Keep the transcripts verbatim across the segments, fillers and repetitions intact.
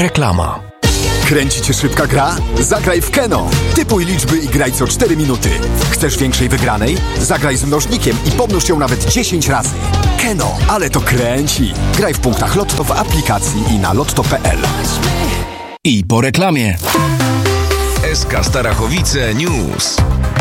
Reklama. Kręci cię szybka gra? Zagraj w Keno. Typuj liczby i graj co cztery minuty. Chcesz większej wygranej? Zagraj z mnożnikiem i pomnóż ją nawet dziesięć razy. Keno, ale to kręci. Graj w punktach Lotto w aplikacji i na lotto kropka p l. I po reklamie. S K Starachowice News.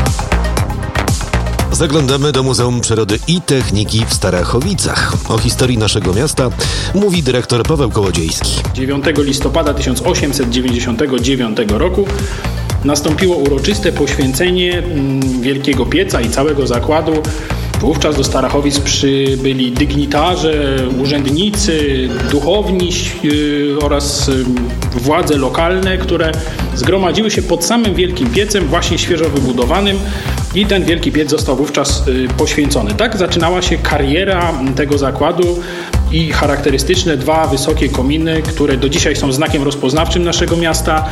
Zaglądamy do Muzeum Przyrody i Techniki w Starachowicach. O historii naszego miasta mówi dyrektor Paweł Kołodziejski. dziewiątego listopada tysiąc osiemset dziewięćdziesiątego dziewiątego roku nastąpiło uroczyste poświęcenie Wielkiego Pieca i całego zakładu. Wówczas do Starachowic przybyli dygnitarze, urzędnicy, duchowni yy, oraz yy, władze lokalne, które zgromadziły się pod samym Wielkim Piecem, właśnie świeżo wybudowanym, i ten Wielki Piec został wówczas yy, poświęcony. Tak zaczynała się kariera tego zakładu i charakterystyczne dwa wysokie kominy, które do dzisiaj są znakiem rozpoznawczym naszego miasta,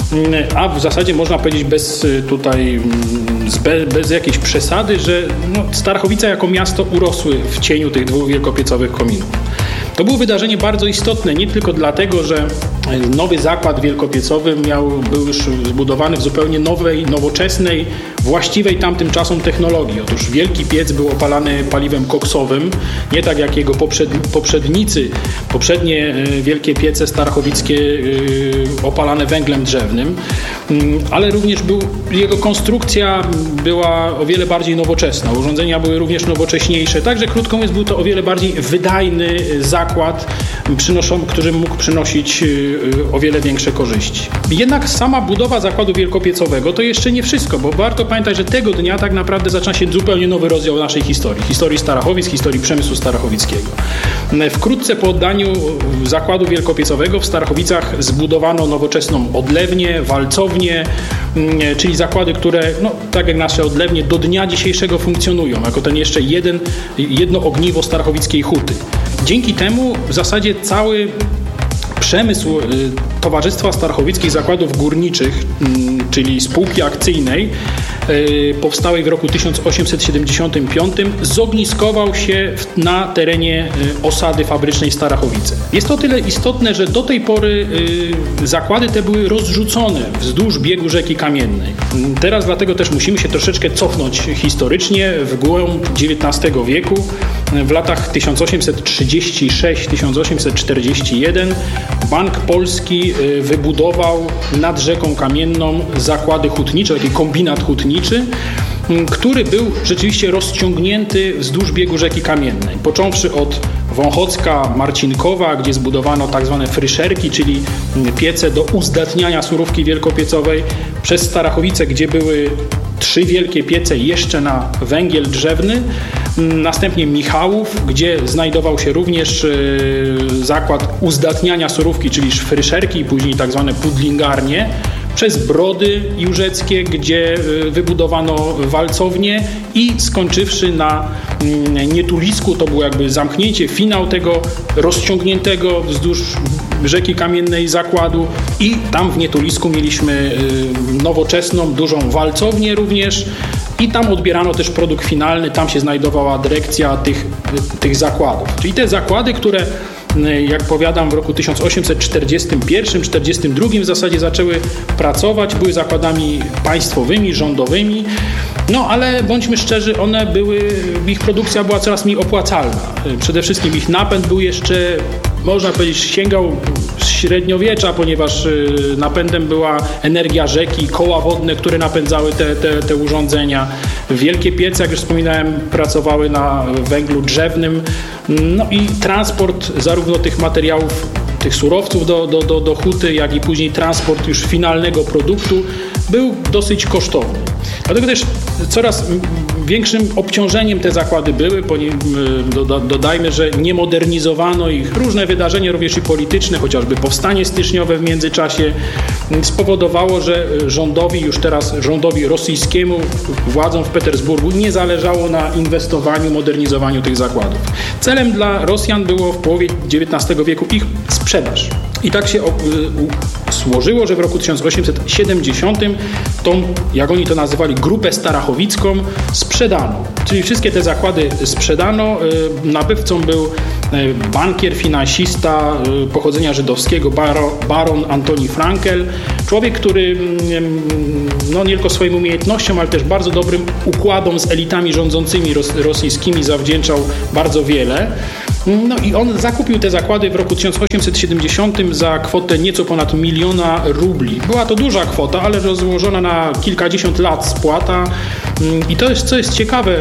a w zasadzie można powiedzieć bez tutaj bez, bez jakiejś przesady, że no, Starachowice jako miasto urosły w cieniu tych dwóch wielkopiecowych kominów. To było wydarzenie bardzo istotne, nie tylko dlatego, że nowy zakład wielkopiecowy miał, był już zbudowany w zupełnie nowej, nowoczesnej, właściwej tamtym czasom technologii. Otóż Wielki Piec był opalany paliwem koksowym, nie tak jak jego poprzednicy, poprzednie wielkie piece starachowickie opalane węglem drzewnym, ale również był, jego konstrukcja była o wiele bardziej nowoczesna, urządzenia były również nowocześniejsze, także krótko mówiąc był to o wiele bardziej wydajny zakład, przynoszą, który mógł przynosić o wiele większe korzyści. Jednak sama budowa zakładu wielkopiecowego to jeszcze nie wszystko, bo warto pamiętać, że tego dnia tak naprawdę zaczyna się zupełnie nowy rozdział naszej historii. Historii Starachowic, historii przemysłu starachowickiego. Wkrótce po oddaniu zakładu wielkopiecowego w Starachowicach zbudowano nowoczesną odlewnię, walcownię, czyli zakłady, które, no, tak jak nasze odlewnie, do dnia dzisiejszego funkcjonują, jako ten jeszcze jeden, jedno ogniwo starachowickiej huty. Dzięki temu w zasadzie cały przemysł Towarzystwa Starachowickich Zakładów Górniczych, czyli spółki akcyjnej, powstałej w roku tysiąc osiemset siedemdziesiątym piątym, zogniskował się na terenie osady fabrycznej Starachowice. Jest to tyle istotne, że do tej pory zakłady te były rozrzucone wzdłuż biegu rzeki Kamiennej. Teraz dlatego też musimy się troszeczkę cofnąć historycznie w głąb dziewiętnastego wieku. W latach tysiąc osiemset trzydziestym szóstym do tysiąc osiemset czterdziestego pierwszego Bank Polski wybudował nad rzeką Kamienną zakłady hutnicze, taki kombinat hutniczy, który był rzeczywiście rozciągnięty wzdłuż biegu rzeki Kamiennej. Począwszy od Wąchocka, Marcinkowa, gdzie zbudowano tak zwane fryszerki, czyli piece do uzdatniania surówki wielkopiecowej, przez Starachowice, gdzie były trzy wielkie piece jeszcze na węgiel drzewny, następnie Michałów, gdzie znajdował się również zakład uzdatniania surówki, czyli fryszerki i później tak zwane pudlingarnie, przez Brody Jurzeckie, gdzie wybudowano walcownię i skończywszy na Nietulisku, to było jakby zamknięcie, finał tego rozciągniętego wzdłuż rzeki Kamiennej zakładu, i tam w Nietulisku mieliśmy nowoczesną, dużą walcownię również i tam odbierano też produkt finalny, tam się znajdowała dyrekcja tych, tych zakładów. Czyli te zakłady, które, jak powiadam, w roku tysiąc osiemset czterdziestym pierwszym do czterdziestego drugiego w zasadzie zaczęły pracować, były zakładami państwowymi, rządowymi, no ale bądźmy szczerzy, one były, ich produkcja była coraz mniej opłacalna. Przede wszystkim ich napęd był jeszcze, można powiedzieć, sięgał średniowiecza, ponieważ napędem była energia rzeki, koła wodne, które napędzały te, te, te urządzenia. Wielkie piece, jak już wspominałem, pracowały na węglu drzewnym. No i transport zarówno tych materiałów, tych surowców do, do, do, do huty, jak i później transport już finalnego produktu był dosyć kosztowny. Dlatego też coraz większym obciążeniem te zakłady były. Dodajmy, że nie modernizowano ich. Różne wydarzenia, również i polityczne, chociażby powstanie styczniowe w międzyczasie, spowodowało, że rządowi, już teraz rządowi rosyjskiemu, władzom w Petersburgu nie zależało na inwestowaniu, modernizowaniu tych zakładów. Celem dla Rosjan było w połowie dziewiętnastego wieku ich sprzedaż. I tak się złożyło, że w roku tysiąc osiemset siedemdziesiątym tą, jak oni to nazywali, grupę starachowicką sprzedano. Czyli wszystkie te zakłady sprzedano. Nabywcą był bankier, finansista pochodzenia żydowskiego, baron Antoni Frankel. Człowiek, który no, nie tylko swoim umiejętnościom, ale też bardzo dobrym układom z elitami rządzącymi rosyjskimi zawdzięczał bardzo wiele. No i on zakupił te zakłady w roku tysiąc osiemset siedemdziesiątym za kwotę nieco ponad miliona rubli. Była to duża kwota, ale rozłożona na kilkadziesiąt lat spłata. I to jest, co jest ciekawe,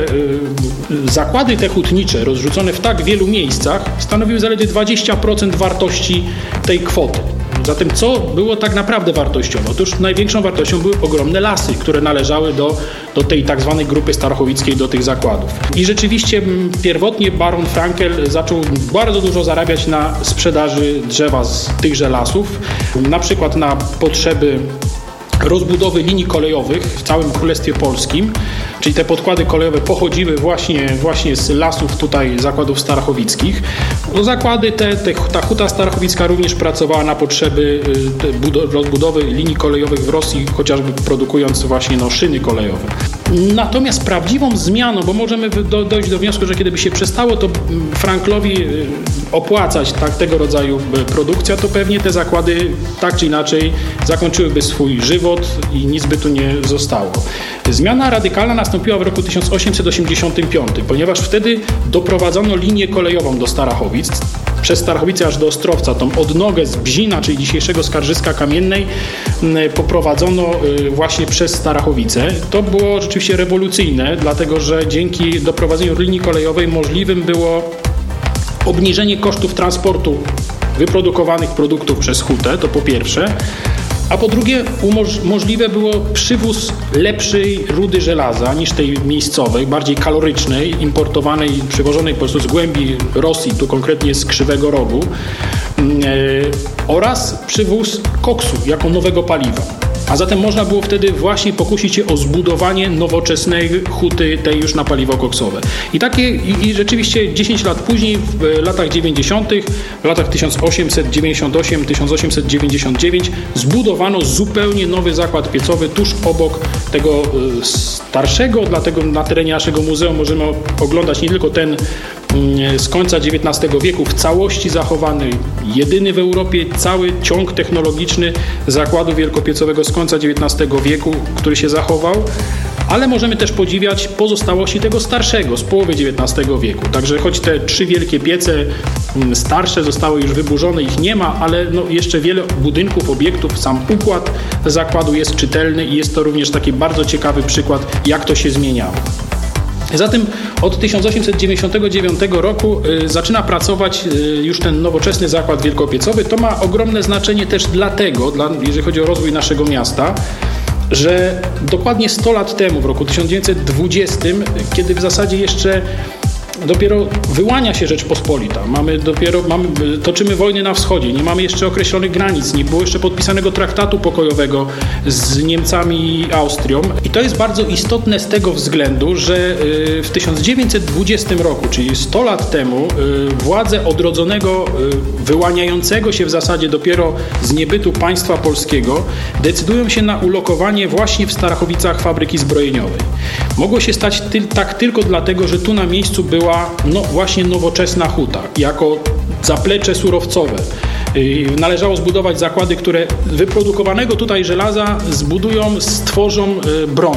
zakłady te hutnicze rozrzucone w tak wielu miejscach stanowiły zaledwie dwadzieścia procent wartości tej kwoty. Zatem co było tak naprawdę wartościowe? Otóż największą wartością były ogromne lasy, które należały do, do tej tak zwanej grupy starachowickiej, do tych zakładów. I rzeczywiście pierwotnie baron Frankel zaczął bardzo dużo zarabiać na sprzedaży drzewa z tychże lasów, na przykład na potrzeby rozbudowy linii kolejowych w całym Królestwie Polskim, czyli te podkłady kolejowe pochodziły właśnie, właśnie z lasów tutaj zakładów starachowickich. No, zakłady te, te, ta huta starachowicka również pracowała na potrzeby rozbudowy linii kolejowych w Rosji, chociażby produkując właśnie no, szyny kolejowe. Natomiast prawdziwą zmianą, bo możemy do, dojść do wniosku, że kiedy by się przestało to Franklowi opłacać tak, tego rodzaju produkcja, to pewnie te zakłady tak czy inaczej zakończyłyby swój żywot i nic by tu nie zostało. Zmiana radykalna nastąpiła w roku tysiąc osiemset osiemdziesiątym piątym, ponieważ wtedy doprowadzono linię kolejową do Starachowic, przez Starachowice aż do Ostrowca, tą odnogę z Bzina, czyli dzisiejszego Skarżyska Kamiennej, poprowadzono właśnie przez Starachowice. To było rzeczywiście rewolucyjne, dlatego że dzięki doprowadzeniu linii kolejowej możliwym było obniżenie kosztów transportu wyprodukowanych produktów przez hutę, to po pierwsze. A po drugie umoż- możliwe było przywóz lepszej rudy żelaza niż tej miejscowej, bardziej kalorycznej, importowanej, przywożonej po prostu z głębi Rosji, tu konkretnie z Krzywego Rogu, yy, oraz przywóz koksu jako nowego paliwa. A zatem można było wtedy właśnie pokusić się o zbudowanie nowoczesnej huty, tej już na paliwo koksowe. I takie, i, i rzeczywiście dziesięć lat później, w latach dziewięćdziesiątych, w latach tysiąc osiemset dziewięćdziesiąt osiem do tysiąc osiemset dziewięćdziesiąt dziewięć zbudowano zupełnie nowy zakład piecowy tuż obok tego starszego, dlatego na terenie naszego muzeum możemy oglądać nie tylko ten z końca dziewiętnastego wieku w całości zachowany, jedyny w Europie cały ciąg technologiczny zakładu wielkopiecowego z końca dziewiętnastego wieku, który się zachował, ale możemy też podziwiać pozostałości tego starszego, z połowy dziewiętnastego wieku. Także choć te trzy wielkie piece starsze zostały już wyburzone, ich nie ma, ale no jeszcze wiele budynków, obiektów, sam układ zakładu jest czytelny i jest to również taki bardzo ciekawy przykład, jak to się zmieniało. Zatem od tysiąc osiemset dziewięćdziesiątego dziewiątego roku y, zaczyna pracować y, już ten nowoczesny zakład wielkopiecowy. To ma ogromne znaczenie też dlatego, dla, jeżeli chodzi o rozwój naszego miasta, że dokładnie sto lat temu, w roku tysiąc dziewięćset dwudziestym, kiedy w zasadzie jeszcze dopiero wyłania się Rzeczpospolita. Mamy dopiero, mamy, toczymy wojny na wschodzie, nie mamy jeszcze określonych granic, nie było jeszcze podpisanego traktatu pokojowego z Niemcami i Austrią. I to jest bardzo istotne z tego względu, że w tysiąc dziewięćset dwudziestym roku, czyli sto lat temu, władze odrodzonego, wyłaniającego się w zasadzie dopiero z niebytu państwa polskiego decydują się na ulokowanie właśnie w Starachowicach fabryki zbrojeniowej. Mogło się stać ty- tak tylko dlatego, że tu na miejscu była no właśnie nowoczesna huta, jako zaplecze surowcowe. Należało zbudować zakłady, które wyprodukowanego tutaj żelaza zbudują, stworzą broń.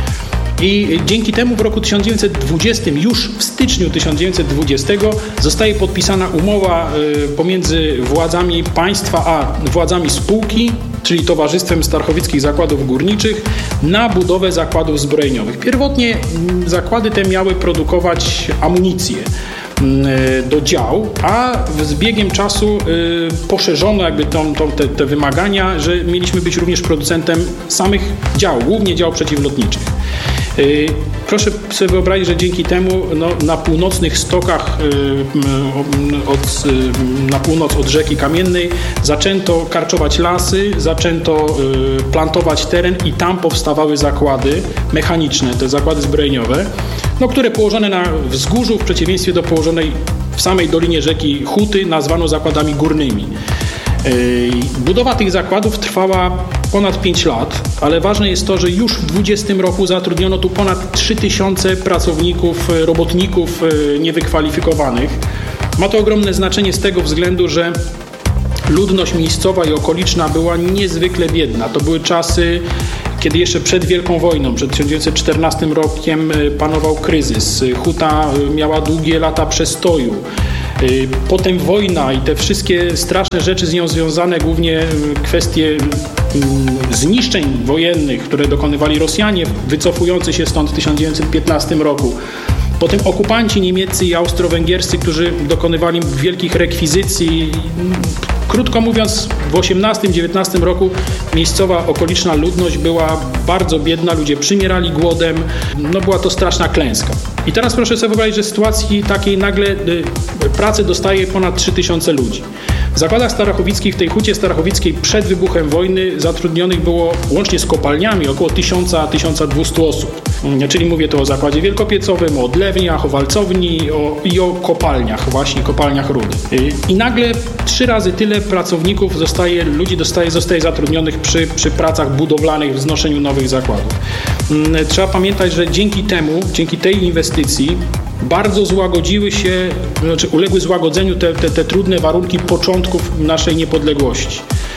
I dzięki temu w roku tysiąc dziewięćset dwudziestym, już w styczniu tysiąc dziewięćset dwudziestego zostaje podpisana umowa pomiędzy władzami państwa a władzami spółki, czyli Towarzystwem Starachowickich Zakładów Górniczych, na budowę zakładów zbrojeniowych. Pierwotnie zakłady te miały produkować amunicję do dział, a z biegiem czasu poszerzono jakby tą, tą, te, te wymagania, że mieliśmy być również producentem samych dział, głównie dział przeciwlotniczych. Proszę sobie wyobrazić, że dzięki temu no, na północnych stokach od, na północ od rzeki Kamiennej zaczęto karczować lasy, zaczęto plantować teren i tam powstawały zakłady mechaniczne, te zakłady zbrojeniowe, no, które położone na wzgórzu, w przeciwieństwie do położonej w samej dolinie rzeki huty, nazwano zakładami górnymi. Budowa tych zakładów trwała ponad pięć lat, ale ważne jest to, że już w dwudziestym roku zatrudniono tu ponad trzy tysiące pracowników, robotników niewykwalifikowanych. Ma to ogromne znaczenie z tego względu, że ludność miejscowa i okoliczna była niezwykle biedna. To były czasy, kiedy jeszcze przed Wielką Wojną, przed tysiąc dziewięćset czternastym rokiem panował kryzys. Huta miała długie lata przestoju. Potem wojna i te wszystkie straszne rzeczy z nią związane, głównie kwestie zniszczeń wojennych, które dokonywali Rosjanie, wycofujący się stąd w tysiąc dziewięćset piętnastym roku. Potem okupanci niemieccy i austro-węgierscy, którzy dokonywali wielkich rekwizycji. Krótko mówiąc, w osiemnastym dziewiętnastym roku miejscowa, okoliczna ludność była bardzo biedna, ludzie przymierali głodem, no była to straszna klęska. I teraz proszę sobie wyobrazić, że w sytuacji takiej nagle y, pracę dostaje ponad trzy tysiące ludzi. W zakładach starachowickich, w tej hucie starachowickiej przed wybuchem wojny zatrudnionych było łącznie z kopalniami około tysiąc do tysiąc dwieście osób. Czyli mówię tu o zakładzie wielkopiecowym, o odlewniach, o walcowni o, i o kopalniach, właśnie kopalniach rudy. I nagle trzy razy tyle pracowników zostaje, ludzi dostaje, zostaje zatrudnionych przy, przy pracach budowlanych, wznoszeniu nowych zakładów. Trzeba pamiętać, że dzięki temu, dzięki tej inwestycji bardzo złagodziły się, znaczy uległy złagodzeniu te, te, te trudne warunki początków naszej niepodległości.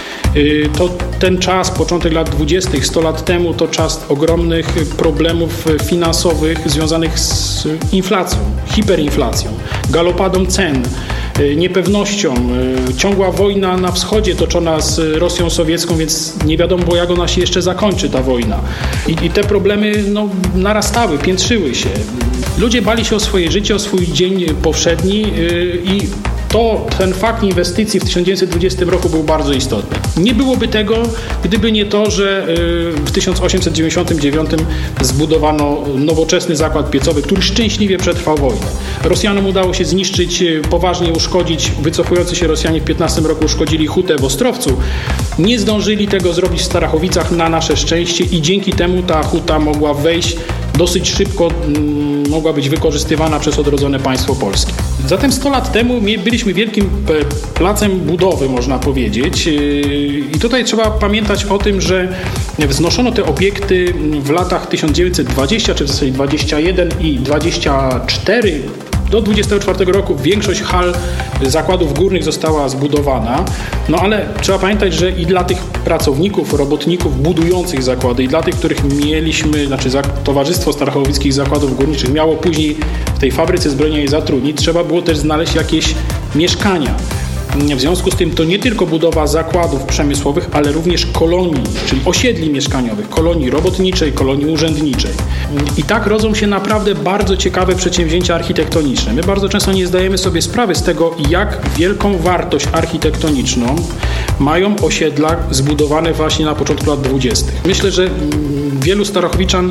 To ten czas, początek lat dwudziestych, sto lat temu, to czas ogromnych problemów finansowych związanych z inflacją, hiperinflacją, galopadą cen, niepewnością, ciągła wojna na wschodzie toczona z Rosją sowiecką, więc nie wiadomo było, jak ona się jeszcze zakończy, ta wojna. I, i te problemy no, narastały, piętrzyły się. Ludzie bali się o swoje życie, o swój dzień powszedni yy, i to, ten fakt inwestycji w tysiąc dziewięćset dwudziestym roku był bardzo istotny. Nie byłoby tego, gdyby nie to, że w tysiąc osiemset dziewięćdziesiątym dziewiątym zbudowano nowoczesny zakład piecowy, który szczęśliwie przetrwał wojnę. Rosjanom udało się zniszczyć, poważnie uszkodzić, wycofujący się Rosjanie w piętnastym roku uszkodzili hutę w Ostrowcu. Nie zdążyli tego zrobić w Starachowicach na nasze szczęście i dzięki temu ta huta mogła wejść dosyć szybko, m, mogła być wykorzystywana przez odrodzone państwo polskie. Zatem sto lat temu byliśmy wielkim placem budowy, można powiedzieć. I tutaj trzeba pamiętać o tym, że wznoszono te obiekty w latach tysiąc dziewięćset dwudziestym, czy w zasadzie dwudziestym pierwszym i dwudziestym czwartym. Do dwudziestego czwartego roku większość hal zakładów górnych została zbudowana, no ale trzeba pamiętać, że i dla tych pracowników, robotników budujących zakłady i dla tych, których mieliśmy, znaczy Towarzystwo Starachowickich Zakładów Górniczych miało później w tej fabryce zbrojeniowej zatrudnić, trzeba było też znaleźć jakieś mieszkania. W związku z tym to nie tylko budowa zakładów przemysłowych, ale również kolonii, czyli osiedli mieszkaniowych, kolonii robotniczej, kolonii urzędniczej. I tak rodzą się naprawdę bardzo ciekawe przedsięwzięcia architektoniczne. My bardzo często nie zdajemy sobie sprawy z tego, jak wielką wartość architektoniczną mają osiedla zbudowane właśnie na początku lat dwudziestych. Myślę, że wielu Starachowiczan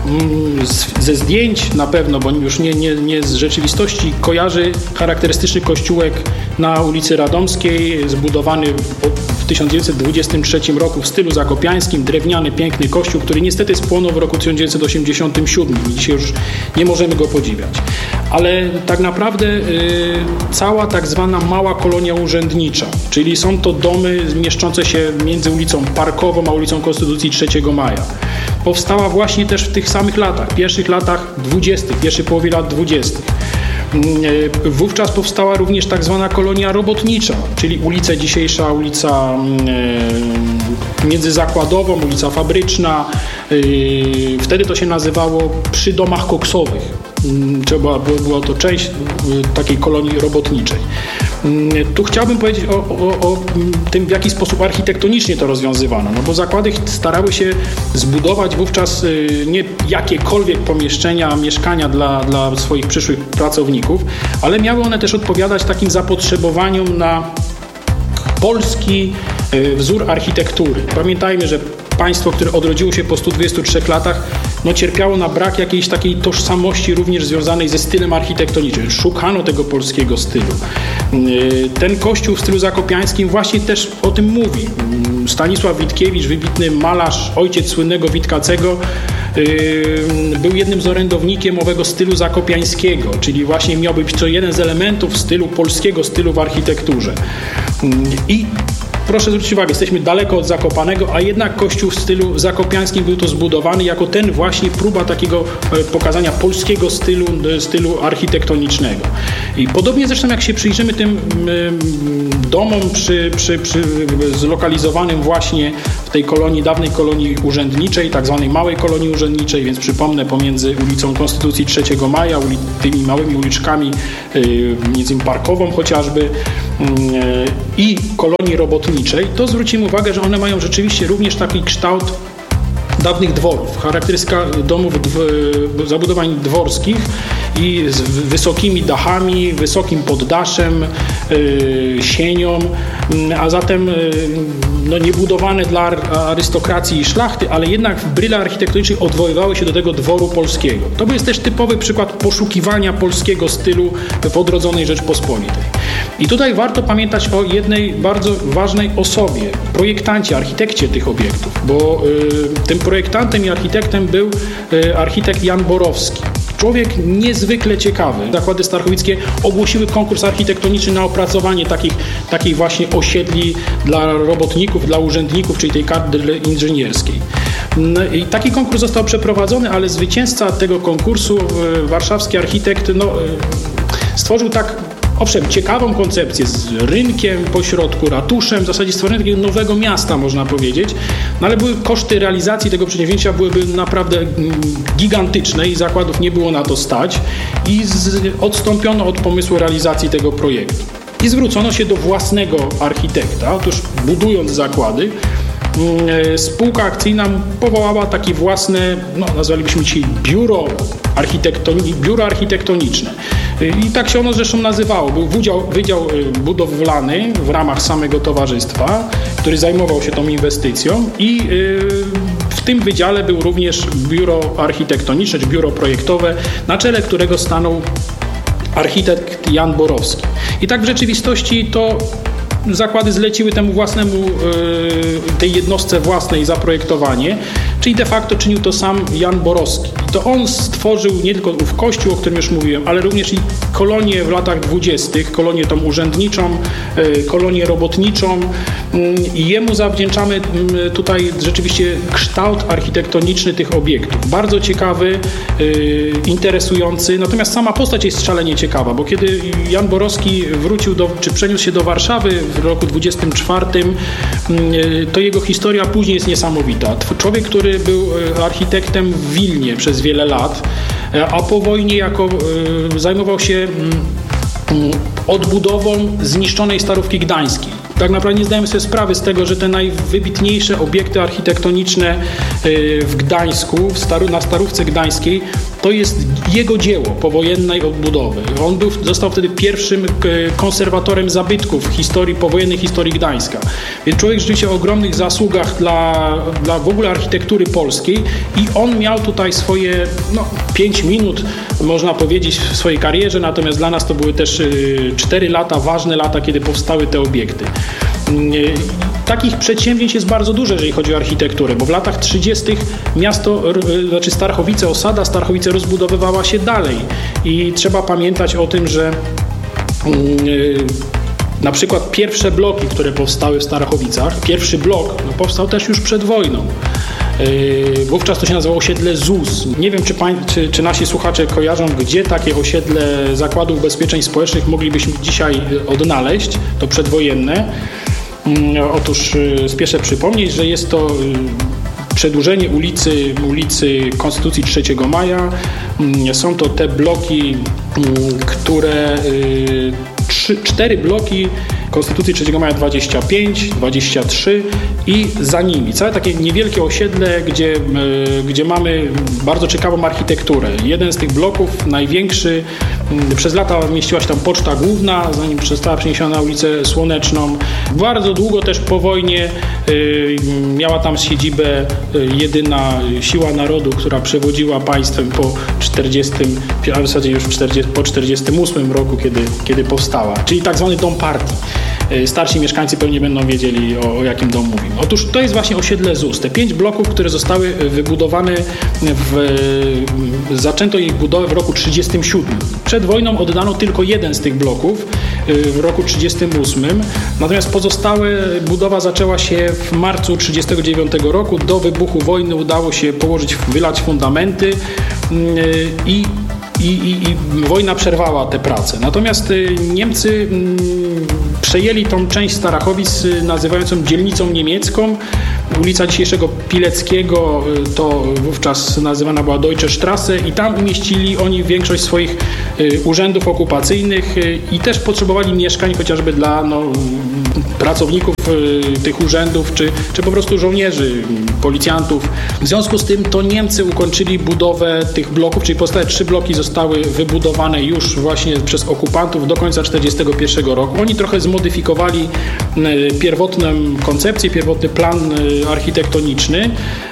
ze zdjęć na pewno, bo już nie, nie, nie z rzeczywistości, kojarzy charakterystyczny kościółek na ulicy Radomskiej, zbudowany w tysiąc dziewięćset dwudziestym trzecim roku w stylu zakopiańskim, drewniany, piękny kościół, który niestety spłonął w roku tysiąc dziewięćset osiemdziesiątym siódmym i dzisiaj już nie możemy go podziwiać. Ale tak naprawdę y, cała tak zwana mała kolonia urzędnicza, czyli są to domy mieszczące się między ulicą Parkową a ulicą Konstytucji trzeciego maja. Powstała właśnie też w tych samych latach, pierwszych latach dwudziestych, pierwszej połowie lat dwudziestych. Wówczas powstała również tak zwana kolonia robotnicza, czyli ulica dzisiejsza, ulica Międzyzakładową, ulica Fabryczna. Wtedy to się nazywało przy domach koksowych. Była, była to część takiej kolonii robotniczej. Tu chciałbym powiedzieć o, o, o tym, w jaki sposób architektonicznie to rozwiązywano, no bo zakłady starały się zbudować wówczas nie jakiekolwiek pomieszczenia, mieszkania dla, dla swoich przyszłych pracowników, ale miały one też odpowiadać takim zapotrzebowaniom na polski wzór architektury. Pamiętajmy, że państwo, które odrodziło się po stu dwudziestu trzech latach, no cierpiało na brak jakiejś takiej tożsamości również związanej ze stylem architektonicznym. Szukano tego polskiego stylu. Ten kościół w stylu zakopiańskim właśnie też o tym mówi. Stanisław Witkiewicz, wybitny malarz, ojciec słynnego Witkacego, był jednym z orędownikiem owego stylu zakopiańskiego, czyli właśnie miał być to jeden z elementów stylu polskiego stylu w architekturze. I Proszę zwrócić uwagę, jesteśmy daleko od Zakopanego, a jednak kościół w stylu zakopiańskim był to zbudowany jako ten właśnie próba takiego pokazania polskiego stylu, stylu architektonicznego. I podobnie zresztą jak się przyjrzymy tym domom przy, przy, przy zlokalizowanym właśnie w tej kolonii, dawnej kolonii urzędniczej, tak zwanej małej kolonii urzędniczej, więc przypomnę pomiędzy ulicą Konstytucji trzeciego maja, tymi małymi uliczkami, między innymi Parkową chociażby, i kolonii robotniczej, to zwrócimy uwagę, że one mają rzeczywiście również taki kształt dawnych dworów. Charakterystyka domów, zabudowań dworskich i z wysokimi dachami, wysokim poddaszem, sienią, a zatem no, nie budowane dla arystokracji i szlachty, ale jednak w bryle architektonicznej odwoływały się do tego dworu polskiego. To jest też typowy przykład poszukiwania polskiego stylu w odrodzonej Rzeczpospolitej. I tutaj warto pamiętać o jednej bardzo ważnej osobie, projektancie, architekcie tych obiektów, bo y, tym projektantem i architektem był y, architekt Jan Borowski. Człowiek niezwykle ciekawy. Zakłady starachowickie ogłosiły konkurs architektoniczny na opracowanie takich, takich właśnie osiedli dla robotników, dla urzędników, czyli tej kadry inżynierskiej. I taki konkurs został przeprowadzony, ale zwycięzca tego konkursu, warszawski architekt, no, stworzył tak, owszem, ciekawą koncepcję z rynkiem pośrodku, ratuszem, w zasadzie stworzenie takiego nowego miasta, można powiedzieć, no ale były koszty realizacji tego przedsięwzięcia byłyby naprawdę gigantyczne i zakładów nie było na to stać i z, odstąpiono od pomysłu realizacji tego projektu. I zwrócono się do własnego architekta. Otóż budując zakłady, spółka akcyjna powołała takie własne, no, nazwalibyśmy dzisiaj biuro, architektoni- biuro architektoniczne. I tak się ono zresztą nazywało. Był wydział, wydział budowlany w ramach samego towarzystwa, który zajmował się tą inwestycją i w tym wydziale był również biuro architektoniczne, czy biuro projektowe, na czele którego stanął architekt Jan Borowski. I tak w rzeczywistości to zakłady zleciły temu własnemu, tej jednostce własnej zaprojektowanie, czyli de facto czynił to sam Jan Borowski. I to on stworzył nie tylko ów kościół, o którym już mówiłem, ale również i kolonię w latach dwudziestych, kolonię tą urzędniczą, kolonię robotniczą i jemu zawdzięczamy tutaj rzeczywiście kształt architektoniczny tych obiektów. Bardzo ciekawy, interesujący, natomiast sama postać jest szalenie ciekawa, bo kiedy Jan Borowski wrócił do, czy przeniósł się do Warszawy w roku dwudziestym czwartym, to jego historia później jest niesamowita. Człowiek, który był architektem w Wilnie przez wiele lat, a po wojnie jako zajmował się odbudową zniszczonej Starówki Gdańskiej. Tak naprawdę nie zdajemy sobie sprawy z tego, że te najwybitniejsze obiekty architektoniczne w Gdańsku, w Staru, na Starówce Gdańskiej, to jest jego dzieło powojennej odbudowy. On był, został wtedy pierwszym konserwatorem zabytków w historii, powojennej historii Gdańska. Więc człowiek rzeczywiście o ogromnych zasługach dla, dla w ogóle architektury polskiej i on miał tutaj swoje no, pięć minut, można powiedzieć, w swojej karierze, natomiast dla nas to były też cztery lata, ważne lata, kiedy powstały te obiekty. Takich przedsięwzięć jest bardzo dużo, jeżeli chodzi o architekturę, bo w latach trzydziestych miasto, znaczy Starachowice, osada Starachowice rozbudowywała się dalej i trzeba pamiętać o tym, że yy, na przykład pierwsze bloki, które powstały w Starachowicach, pierwszy blok no, powstał też już przed wojną. Yy, wówczas to się nazywało osiedle Z U S. Nie wiem, czy, pań, czy, czy nasi słuchacze kojarzą, gdzie takie osiedle Zakładu Ubezpieczeń Społecznych moglibyśmy dzisiaj odnaleźć, to przedwojenne. Yy, otóż yy, spieszę przypomnieć, że jest to yy, przedłużenie ulicy, ulicy Konstytucji trzeciego maja. Yy, są to te bloki, yy, które... Yy, Trzy, cztery bloki Konstytucji trzeciego maja dwadzieścia pięć, dwadzieścia trzy i za nimi całe takie niewielkie osiedle, gdzie, gdzie mamy bardzo ciekawą architekturę. Jeden z tych bloków, największy, przez lata mieściła się tam poczta główna, zanim została przeniesiona na ulicę Słoneczną. Bardzo długo też po wojnie y, miała tam siedzibę y, jedyna siła narodu, która przewodziła państwem po czterdziestym, a w zasadzie już czterdziestym, po czterdziestym ósmym roku, kiedy, kiedy powstała, czyli tak zwany dom partii. Starsi mieszkańcy pewnie będą wiedzieli, o, o jakim domu mówimy. Otóż to jest właśnie osiedle Z U S. Te pięć bloków, które zostały wybudowane, w, zaczęto ich budowę w roku trzydziestym siódmym. Przed wojną oddano tylko jeden z tych bloków w roku trzydziestym ósmym, natomiast pozostałe budowa zaczęła się w marcu trzydziestego dziewiątego roku. Do wybuchu wojny udało się położyć, wylać fundamenty i I, i, I wojna przerwała te prace. Natomiast Niemcy mm, przejęli tą część Starachowic, nazywając ją dzielnicą niemiecką. Ulica dzisiejszego Pileckiego to wówczas nazywana była Deutsche Straße i tam umieścili oni większość swoich y, urzędów okupacyjnych y, i też potrzebowali mieszkań chociażby dla no, pracowników y, tych urzędów, czy, czy po prostu żołnierzy, policjantów. W związku z tym to Niemcy ukończyli budowę tych bloków, czyli pozostałe trzy bloki zostały wybudowane już właśnie przez okupantów do końca tysiąc dziewięćset czterdziestego pierwszego roku. Oni trochę zmodyfikowali y, pierwotną koncepcję, pierwotny plan y, architektoniczny.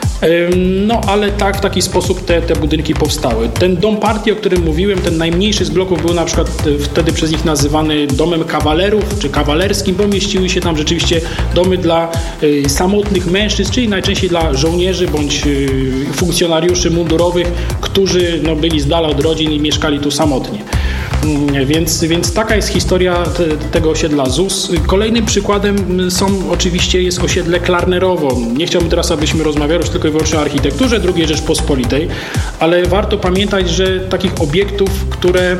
No ale tak, w taki sposób te, te budynki powstały. Ten dom partii, o którym mówiłem, ten najmniejszy z bloków był na przykład wtedy przez nich nazywany domem kawalerów czy kawalerskim, bo mieściły się tam rzeczywiście domy dla y, samotnych mężczyzn, czyli najczęściej dla żołnierzy bądź y, funkcjonariuszy mundurowych, którzy no, byli z dala od rodzin i mieszkali tu samotnie. Więc, więc taka jest historia te, tego osiedla Z U S. Kolejnym przykładem są oczywiście jest osiedle Klarnerowo. Nie chciałbym teraz, abyśmy rozmawiali już tylko i wyłącznie o architekturze drugiej Rzeczpospolitej, ale warto pamiętać, że takich obiektów, które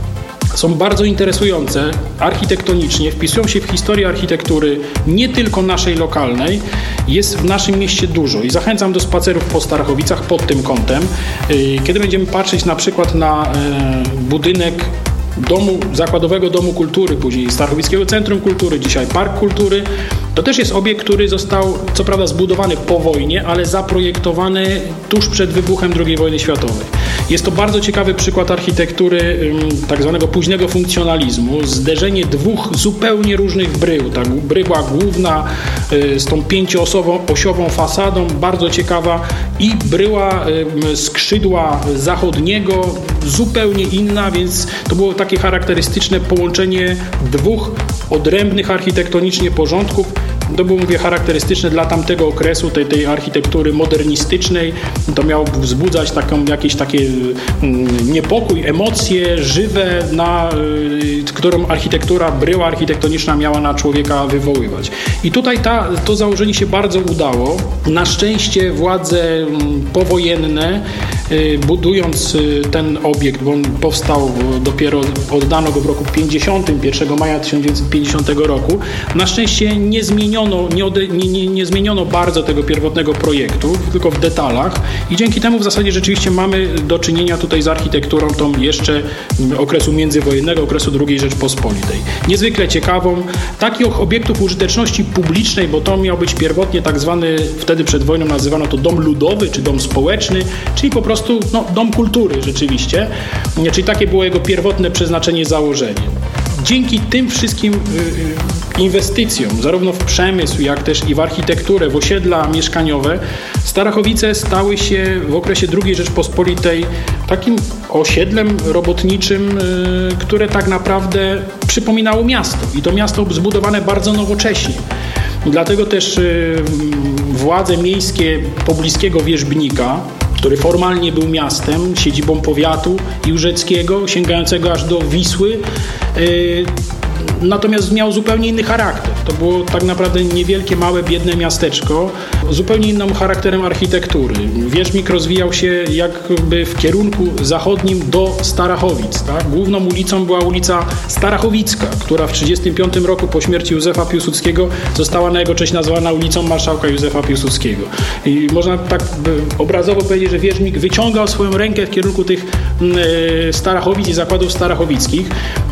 są bardzo interesujące architektonicznie, wpisują się w historię architektury nie tylko naszej lokalnej, jest w naszym mieście dużo i zachęcam do spacerów po Starachowicach pod tym kątem. Kiedy będziemy patrzeć na przykład na budynek Domu, Zakładowego Domu Kultury, później Starachowickiego Centrum Kultury, dzisiaj Park Kultury. To też jest obiekt, który został co prawda zbudowany po wojnie, ale zaprojektowany tuż przed wybuchem drugiej wojny światowej. Jest to bardzo ciekawy przykład architektury tak zwanego późnego funkcjonalizmu. Zderzenie dwóch zupełnie różnych brył. Ta bryła główna z tą pięcioosiową fasadą, bardzo ciekawa, i bryła skrzydła zachodniego, zupełnie inna, więc to było takie charakterystyczne połączenie dwóch odrębnych architektonicznie porządków. To było, mówię, charakterystyczne dla tamtego okresu, tej, tej architektury modernistycznej. To miało wzbudzać taką, jakieś takie mm, niepokój, emocje żywe, na, y, którą architektura, bryła architektoniczna miała na człowieka wywoływać. I tutaj ta, to założenie się bardzo udało. Na szczęście władze y, powojenne, y, budując y, ten obiekt, bo on powstał dopiero, oddano go w roku pięćdziesiątym, pierwszego maja tysiąc dziewięćset pięćdziesiątego roku, na szczęście nie zmieniono Nie, ode, nie, nie, nie zmieniono bardzo tego pierwotnego projektu, tylko w detalach, i dzięki temu w zasadzie rzeczywiście mamy do czynienia tutaj z architekturą tą jeszcze okresu międzywojennego, okresu drugiej Rzeczpospolitej. Niezwykle ciekawą. Takich obiektów użyteczności publicznej, bo to miał być pierwotnie tak zwany, wtedy przed wojną nazywano to dom ludowy, czy dom społeczny, czyli po prostu no, dom kultury rzeczywiście, czyli takie było jego pierwotne przeznaczenie, założenie. Dzięki tym wszystkim inwestycjom, zarówno w przemysł, jak też i w architekturę, w osiedla mieszkaniowe, Starachowice stały się w okresie drugiej Rzeczpospolitej takim osiedlem robotniczym, które tak naprawdę przypominało miasto. I to miasto zbudowane bardzo nowocześnie. Dlatego też władze miejskie pobliskiego Wierzbnika, który formalnie był miastem, siedzibą powiatu Jórzeckiego, sięgającego aż do Wisły, yy, natomiast miał zupełnie inny charakter. To było tak naprawdę niewielkie, małe, biedne miasteczko, zupełnie innym charakterem architektury. Wierzbnik rozwijał się jakby w kierunku zachodnim do Starachowic. Tak? Główną ulicą była ulica Starachowicka, która w tysiąc dziewięćset trzydziestym piątym roku po śmierci Józefa Piłsudskiego została na jego cześć nazwana ulicą Marszałka Józefa Piłsudskiego. I można tak obrazowo powiedzieć, że Wierzbnik wyciągał swoją rękę w kierunku tych Starachowic i zakładów starachowickich,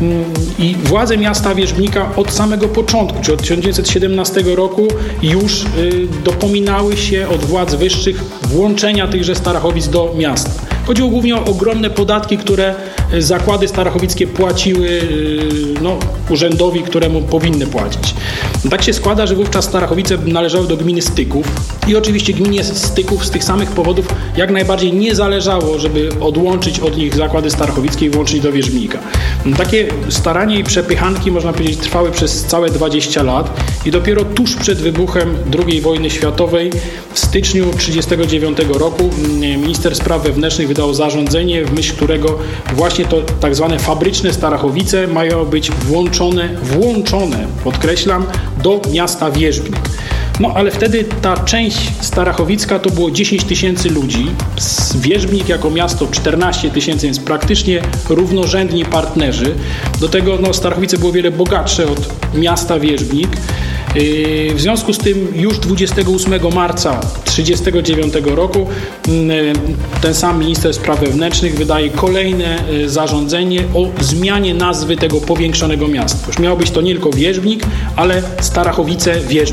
i władze miasta Wierzbnika od samego początku, czy od tysiąc dziewięćset siedemnastego roku już dopominały się od władz wyższych włączenia tychże Starachowic do miasta. Chodziło głównie o ogromne podatki, które zakłady starachowickie płaciły no, urzędowi, któremu powinny płacić. No, tak się składa, że wówczas Starachowice należały do gminy Styków i oczywiście gminie Styków z tych samych powodów jak najbardziej nie zależało, żeby odłączyć od nich zakłady starachowickie i włączyć do Wierzbnika. No, takie staranie i przepychanki, można powiedzieć, trwały przez całe dwadzieścia lat i dopiero tuż przed wybuchem drugiej wojny światowej w styczniu tysiąc dziewięćset trzydziestego dziewiątego roku minister spraw wewnętrznych wydał zarządzenie, w myśl którego właśnie to tak zwane fabryczne Starachowice mają być włączone, włączone, podkreślam, do miasta Wierzbnik. No ale wtedy ta część starachowicka to było dziesięć tysięcy ludzi, Wierzbnik jako miasto czternaście tysięcy, więc praktycznie równorzędni partnerzy. Do tego no, Starachowice było wiele bogatsze od miasta Wierzbnik. W związku z tym już dwudziestego ósmego marca tysiąc dziewięćset trzydziestego dziewiątego roku ten sam minister spraw wewnętrznych wydaje kolejne zarządzenie o zmianie nazwy tego powiększonego miasta. Już miało być to nie tylko Wierzbnik, ale Starachowice-Wierzbnik.